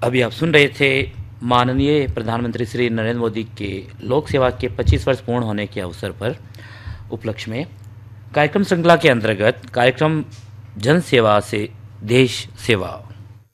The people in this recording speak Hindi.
अभी आप सुन रहे थे माननीय प्रधानमंत्री श्री नरेंद्र मोदी के लोक सेवा के 25 वर्ष पूर्ण होने के अवसर पर उपलक्ष्य में कार्यक्रम श्रृंखला के अंतर्गत कार्यक्रम जन सेवा से देश सेवा।